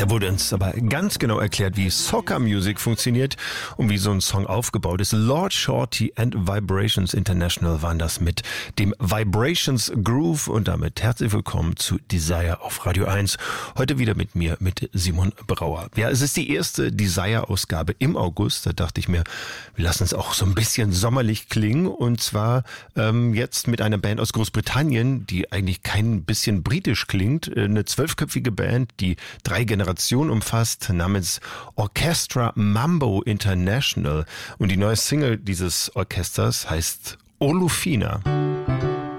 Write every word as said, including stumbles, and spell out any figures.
Da wurde uns aber ganz genau erklärt, wie Soca Music funktioniert und wie so ein Song aufgebaut ist. Lord Shorty and Vibrations International waren das mit dem Vibrations Groove und damit herzlich willkommen zu Desire auf Radio eins. Heute wieder mit mir, mit Simon Brauer. Ja, es ist die erste Desire-Ausgabe im August. Da dachte ich mir, wir lassen es auch so ein bisschen sommerlich klingen und zwar ähm, jetzt mit einer Band aus Großbritannien, die eigentlich kein bisschen britisch klingt. Eine zwölfköpfige Band, die drei Generationen umfasst, namens Orchestra Mambo International. Und die neue Single dieses Orchesters heißt Olufina.